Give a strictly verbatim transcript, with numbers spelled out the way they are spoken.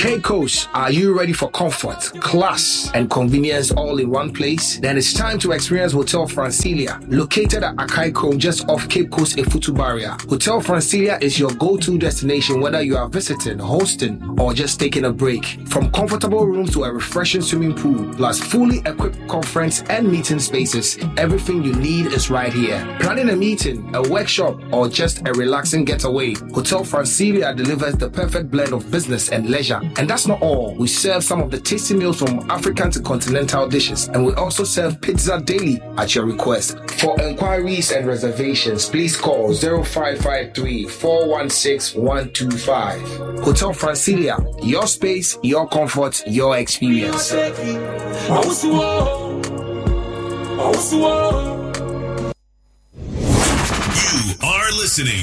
Caicos, are you ready for comfort, class, and convenience all in one place? Then it's time to experience Hotel Francilia, located at Akaiko just off Cape Coast Efutu Barrier. Hotel Francilia is your go-to destination whether you are visiting, hosting, or just taking a break. From comfortable rooms to a refreshing swimming pool, plus fully equipped conference and meeting spaces, everything you need is right here. Planning a meeting, a workshop, or just a relaxing getaway, Hotel Francilia delivers the perfect blend of business and leisure. And that's not all. We serve some of the tasty meals from African to continental dishes, and we also serve pizza daily at your request. For enquiries and reservations, please call zero five five three, four one six, one two five. Hotel Francilia, your space, your comfort, your experience. You are listening